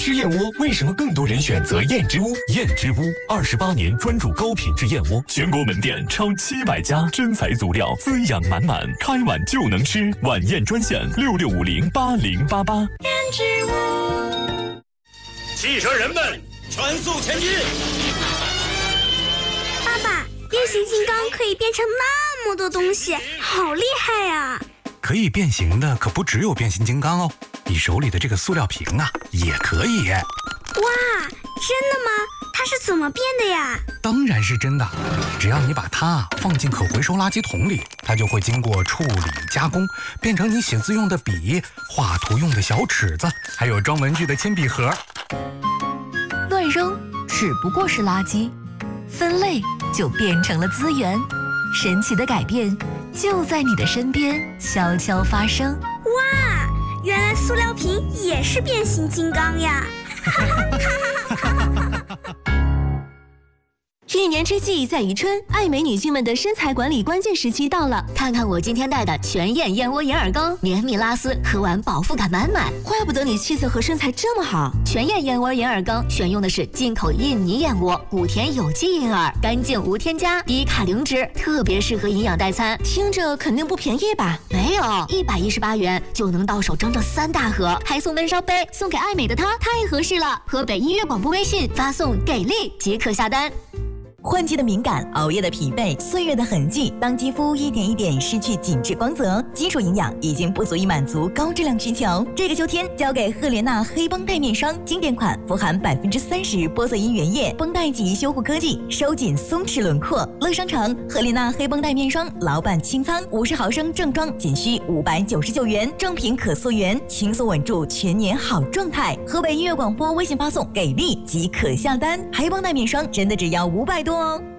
吃燕窝为什么更多人选择燕之屋？ 燕之屋28年专注高品质燕窝，全国门店超700家，真材足料，滋养满满，开碗就能吃。晚宴专线66508088。 燕之屋， 汽车人们，全速前进！ 爸爸，变形金刚可以变成那么多东西，好厉害呀！ 可以变形的可不只有变形金刚哦，你手里的这个塑料瓶啊，也可以。 哇，真的吗？它是怎么变的呀？ 当然是真的，只要你把它放进可回收垃圾桶里，它就会经过处理加工，变成你写字用的笔、画图用的小尺子，还有装文具的铅笔盒。 乱扔只不过是垃圾，分类就变成了资源。神奇的改变就在你的身边悄悄发生。 哇，原来塑料瓶也是变形金刚呀！ 一年之计在于春，爱美女性们的身材管理关键时期到了。 看看我今天带的全燕燕窝眼耳膏，绵密拉丝，喝完饱腹感满满。 怪不得你气色和身材这么好。 全燕燕窝眼耳膏选用的是进口印尼燕窝，谷田有机银耳，干净无添加，低卡零脂，特别适合营养代餐。 听着肯定不便宜吧？ 没有，118元就能到手整整3大盒，还送闷烧杯，送给爱美的她，太合适了。河北音乐广播微信发送给力即可下单。 换季的敏感，熬夜的疲惫，岁月的痕迹，当肌肤一点一点失去紧致光泽，基础营养已经不足以满足高质量需求。这个秋天，交给赫莲娜黑绷带面霜，经典款，富含30%玻色因原液，绷带级修护科技，收紧松弛轮廓。乐商城赫莲娜黑绷带面霜老板清仓，50毫升正装仅需599元，正品可溯源，轻松稳住全年好状态。河北音乐广播微信发送给力即可下单，黑绷带面霜真的只要500多哦。